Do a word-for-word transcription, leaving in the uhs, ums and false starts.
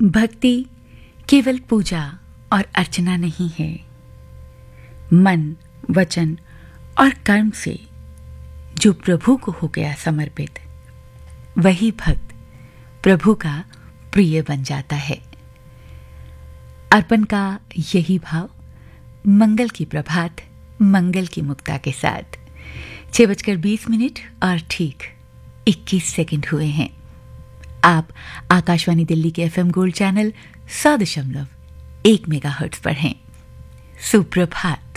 भक्ति केवल पूजा और अर्चना नहीं है। मन, वचन और कर्म से जो प्रभु को हो गया समर्पित, वही भक्त प्रभु का प्रिय बन जाता है। अर्पण का यही भाव मंगल की प्रभात, मंगल की मुक्ता के साथ छह बजकर बीस मिनट और ठीक इक्कीस सेकंड हुए हैं। आप आकाशवाणी दिल्ली के एफएम गोल्ड चैनल सौ दशमलव एक मेगाहर्ट्ज पर हैं। सुप्रभात।